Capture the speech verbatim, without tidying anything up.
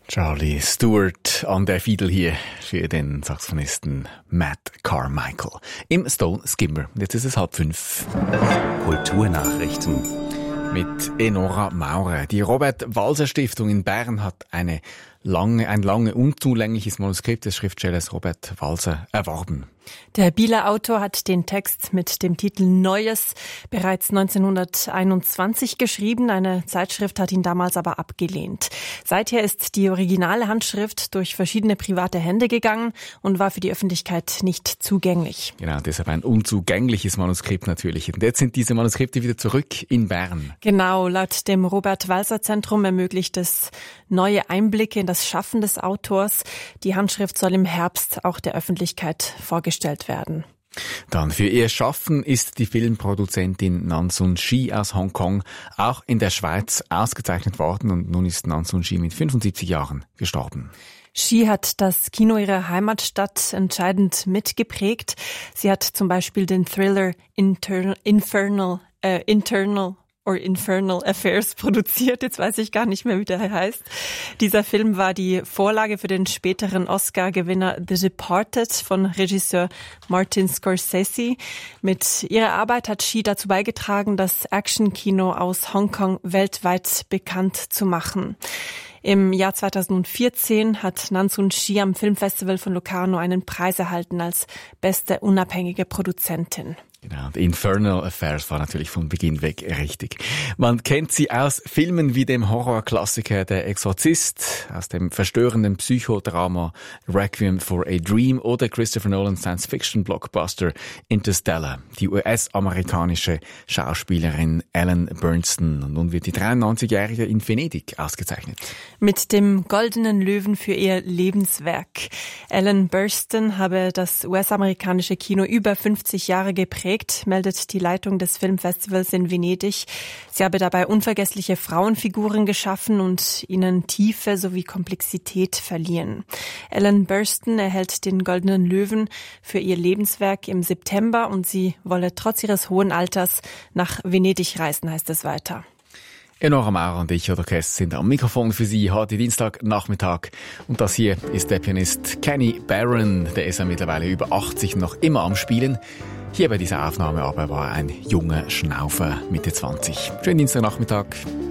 Charlie Stewart an der Fiedel hier für den Saxophonisten Matt Carmichael im Stone Skimmer. Jetzt ist es halb fünf. Kulturnachrichten mit Enora Maurer. Die Robert-Walser-Stiftung in Bern hat eine lange, ein lange unzulängliches Manuskript des Schriftstellers Robert Walser erworben. Der Bieler Autor hat den Text mit dem Titel Neues bereits neunzehnhunderteinundzwanzig geschrieben. Eine Zeitschrift hat ihn damals aber abgelehnt. Seither ist die originale Handschrift durch verschiedene private Hände gegangen und war für die Öffentlichkeit nicht zugänglich. Genau, deshalb ein unzugängliches Manuskript natürlich. Und jetzt sind diese Manuskripte wieder zurück in Bern. Genau, laut dem Robert-Walser-Zentrum ermöglicht es neue Einblicke in das Schaffen des Autors. Die Handschrift soll im Herbst auch der Öffentlichkeit vorgestellt werden. Dann für ihr Schaffen ist die Filmproduzentin Nansun Shi aus Hongkong auch in der Schweiz ausgezeichnet worden und nun ist Nansun Shi mit fünfundsiebzig Jahren gestorben. Shi hat das Kino ihrer Heimatstadt entscheidend mitgeprägt. Sie hat zum Beispiel den Thriller Inter- Infernal, äh, Internal or Infernal Affairs produziert. Jetzt weiß ich gar nicht mehr, wie der heißt. Dieser Film war die Vorlage für den späteren Oscar-Gewinner The Departed von Regisseur Martin Scorsese. Mit ihrer Arbeit hat Shi dazu beigetragen, das Action-Kino aus Hongkong weltweit bekannt zu machen. Im Jahr zweitausendvierzehn hat Nansun Shi am Filmfestival von Locarno einen Preis erhalten als beste unabhängige Produzentin. Genau, The Infernal Affairs war natürlich von Beginn weg richtig. Man kennt sie aus Filmen wie dem Horrorklassiker Der Exorzist, aus dem verstörenden Psychodrama Requiem for a Dream oder Christopher Nolans Science-Fiction-Blockbuster Interstellar. Die U S-amerikanische Schauspielerin Ellen Burstyn. Und nun wird die dreiundneunzigjährige in Venedig ausgezeichnet. Mit dem Goldenen Löwen für ihr Lebenswerk. Ellen Burstyn habe das U S-amerikanische Kino über fünfzig Jahre geprägt, meldet die Leitung des Filmfestivals in Venedig. Sie habe dabei unvergessliche Frauenfiguren geschaffen und ihnen Tiefe sowie Komplexität verliehen. Ellen Burstyn erhält den Goldenen Löwen für ihr Lebenswerk im September und sie wolle trotz ihres hohen Alters nach Venedig reisen, heißt es weiter. Enora Maurer und ich, oder Kess, sind am Mikrofon für Sie heute Dienstagnachmittag. Und das hier ist der Pianist Kenny Barron. Der ist ja mittlerweile über achtzig und noch immer am Spielen. Hier bei dieser Aufnahme aber war ein junger Schnaufer Mitte zwanzig. Schönen Dienstagnachmittag.